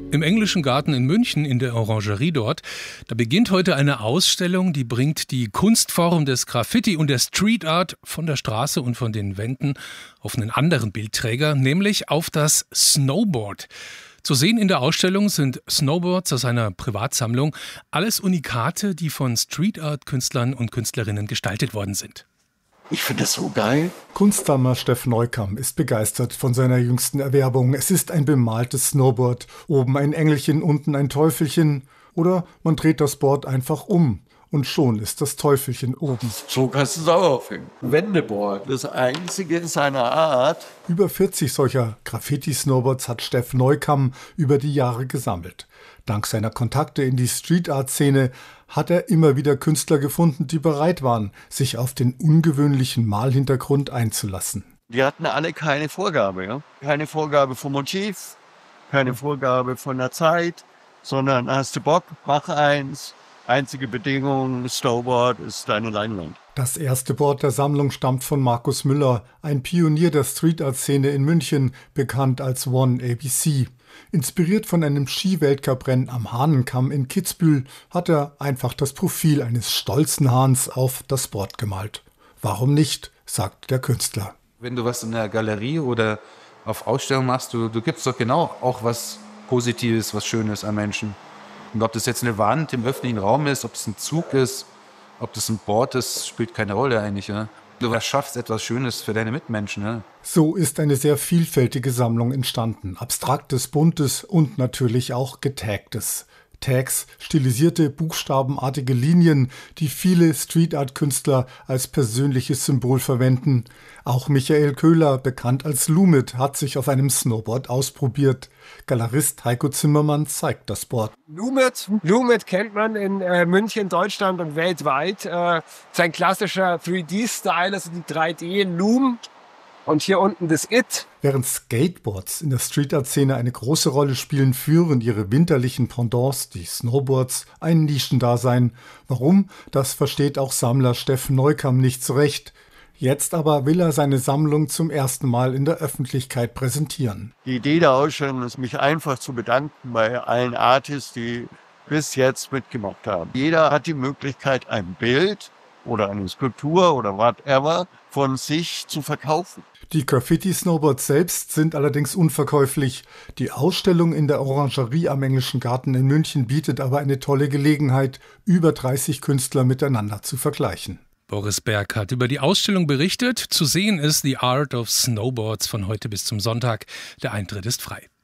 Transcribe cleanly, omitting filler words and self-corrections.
Im Englischen Garten in München, in der Orangerie dort, da beginnt heute eine Ausstellung, die bringt die Kunstform des Graffiti und der Street Art von der Straße und von den Wänden auf einen anderen Bildträger, nämlich auf das Snowboard. Zu sehen in der Ausstellung sind Snowboards aus einer Privatsammlung, alles Unikate, die von Street Art Künstlern und Künstlerinnen gestaltet worden sind. Ich finde das so geil. Kunstsammler Steff Neukamm ist begeistert von seiner jüngsten Erwerbung. Es ist ein bemaltes Snowboard. Oben ein Engelchen, unten ein Teufelchen. Oder man dreht das Board einfach um. Und schon ist das Teufelchen oben. So kannst du es auch aufhängen. Wendeboard. Das einzige in seiner Art. Über 40 solcher Graffiti-Snowboards hat Steff Neukamm über die Jahre gesammelt. Dank seiner Kontakte in die Street-Art-Szene hat er immer wieder Künstler gefunden, die bereit waren, sich auf den ungewöhnlichen Malhintergrund einzulassen. Die hatten alle keine Vorgabe. Ja? Keine Vorgabe vom Motiv, keine Vorgabe von der Zeit, sondern hast du Bock, mach eins. Einzige Bedingung, Snowboard ist deine Leinwand. Das erste Board der Sammlung stammt von Markus Müller, ein Pionier der Street-Art-Szene in München, bekannt als One ABC. Inspiriert von einem Ski-Weltcuprennen am Hahnenkamm in Kitzbühel hat er einfach das Profil eines stolzen Hahns auf das Board gemalt. Warum nicht, sagt der Künstler. Wenn du was in der Galerie oder auf Ausstellung machst, du gibst doch genau auch was Positives, was Schönes an Menschen. Und ob das jetzt eine Wand im öffentlichen Raum ist, ob es ein Zug ist, ob das ein Board ist, spielt keine Rolle eigentlich. Ja? Du erschaffst etwas Schönes für deine Mitmenschen. Ja? So ist eine sehr vielfältige Sammlung entstanden. Abstraktes, buntes und natürlich auch getagtes. Tags, stilisierte, buchstabenartige Linien, die viele Street-Art-Künstler als persönliches Symbol verwenden. Auch Michael Köhler, bekannt als Lumit, hat sich auf einem Snowboard ausprobiert. Galerist Heiko Zimmermann zeigt das Board. Lumit kennt man in München, Deutschland und weltweit. Sein klassischer 3D-Style, also die 3D-Loom. Und hier unten das It. Während Skateboards in der Street-Art-Szene eine große Rolle spielen, führen ihre winterlichen Pendants, die Snowboards, ein Nischendasein. Warum? Das versteht auch Sammler Steff Neukamm nicht so recht. Jetzt aber will er seine Sammlung zum ersten Mal in der Öffentlichkeit präsentieren. Die Idee der Ausstellung ist, mich einfach zu bedanken bei allen Artists, die bis jetzt mitgemacht haben. Jeder hat die Möglichkeit, ein Bild oder eine Skulptur oder whatever von sich zu verkaufen. Die Graffiti-Snowboards selbst sind allerdings unverkäuflich. Die Ausstellung in der Orangerie am Englischen Garten in München bietet aber eine tolle Gelegenheit, über 30 Künstler miteinander zu vergleichen. Boris Berg hat über die Ausstellung berichtet. Zu sehen ist The Art of Snowboards von heute bis zum Sonntag. Der Eintritt ist frei.